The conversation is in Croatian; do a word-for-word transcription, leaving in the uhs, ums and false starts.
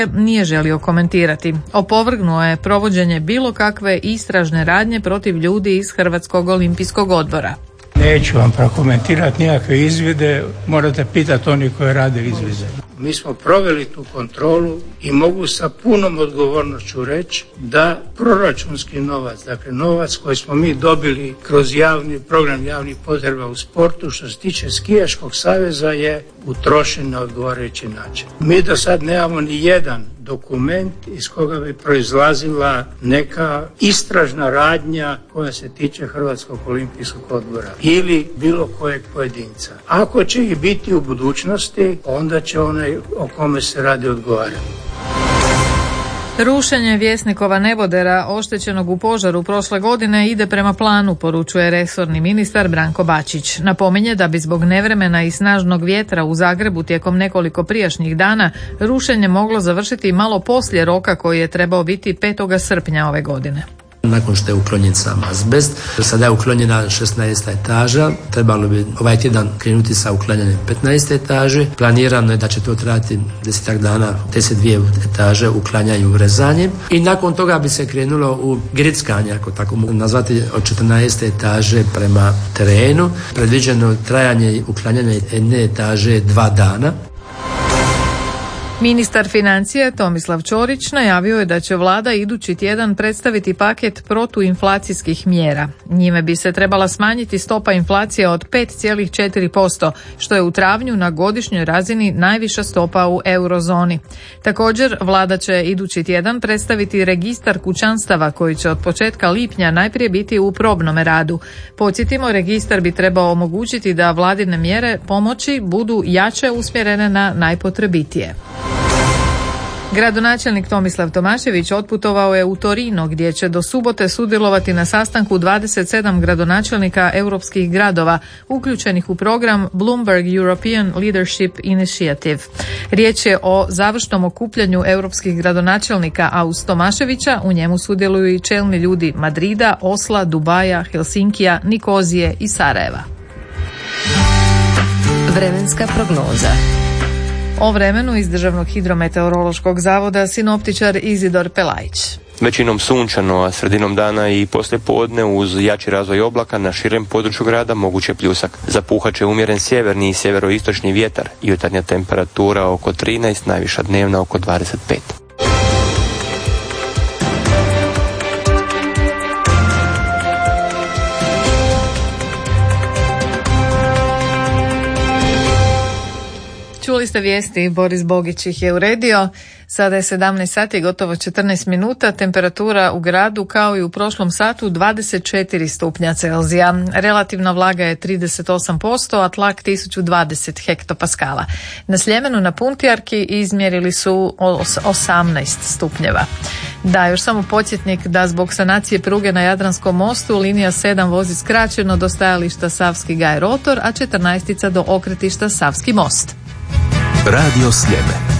nije želio komentirati. Opovrgnuo je provođenje bilo kakve istražne radnje protiv ljudi iz Hrvatskog olimpijskog odbora. Neću vam prokomentirati nikakve izvide, morate pitati oni koji rade izvide. Mi smo proveli tu kontrolu i mogu sa punom odgovornošću reći da proračunski novac, dakle novac koji smo mi dobili kroz javni program javnih potreba u sportu, što se tiče skijaškog saveza, je utrošen na odgovarajući način. Mi do sad nemamo ni jedan dokument iz koga bi proizlazila neka istražna radnja koja se tiče Hrvatskog olimpijskog odbora ili bilo kojeg pojedinca. Ako će ih biti u budućnosti, onda će onaj o kome se radi odgovarati. Rušenje Vjesnikova nebodera oštećenog u požaru prošle godine ide prema planu, poručuje resorni ministar Branko Bačić. Napominje da bi zbog nevremena i snažnog vjetra u Zagrebu tijekom nekoliko prijašnjih dana rušenje moglo završiti malo poslije roka koji je trebao biti petog srpnja ove godine. Nakon što je uklonjen sam azbest, sada je uklonjena šesnaesta etaža, trebalo bi ovaj tjedan krenuti sa uklanjanjem petnaeste etaže. Planirano je da će to trajati desetak dana, te se dvije etaže uklanjaju rezanjem i nakon toga bi se krenulo u grickanje, ako tako mogu nazvati, od četrnaeste etaže prema terenu. Predviđeno trajanje uklanjanja jedne etaže dva dana. Ministar financija Tomislav Ćorić najavio je da će vlada idući tjedan predstaviti paket protuinflacijskih mjera. Njime bi se trebala smanjiti stopa inflacije od pet zarez četiri posto, što je u travnju na godišnjoj razini najviša stopa u eurozoni. Također, vlada će idući tjedan predstaviti registar kućanstava koji će od početka lipnja najprije biti u probnome radu. Podsjetimo, registar bi trebao omogućiti da vladine mjere pomoći budu jače usmjerene na najpotrebitije. Gradonačelnik Tomislav Tomašević otputovao je u Torino gdje će do subote sudjelovati na sastanku dvadeset sedam gradonačelnika europskih gradova uključenih u program Bloomberg European Leadership Initiative. Riječ je o završnom okupljanju europskih gradonačelnika, a uz Tomaševića u njemu sudjeluju i čelni ljudi Madrida, Osla, Dubaja, Helsinkija, Nikozije i Sarajeva. Vremenska prognoza. O vremenu iz Državnog hidrometeorološkog zavoda sinoptičar Izidor Pelajić. Većinom sunčano, a sredinom dana i poslije podne uz jači razvoj oblaka na širem području grada moguće pljusak. Zapuhat će umjeren sjeverni i sjeveroistočni vjetar, jutarnja temperatura oko trinaest, najviša dnevna oko dvadeset pet. Čuli ste vijesti, Boris Bogić ih je uredio. Sada je sedamnaest sati, gotovo četrnaest minuta, temperatura u gradu kao i u prošlom satu dvadeset četiri stupnja Celzija. Relativna vlaga je trideset osam posto, a tlak tisuću dvadeset hektopaskala. Na Sljemenu na Puntijarki izmjerili su osamnaest stupnjeva. Da, još samo podsjetnik da zbog sanacije pruge na Jadranskom mostu linija sedam vozi skraćeno do stajališta Savski Gaj Rotor, a četrnaestica do okretišta Savski most. Radio Sljeme.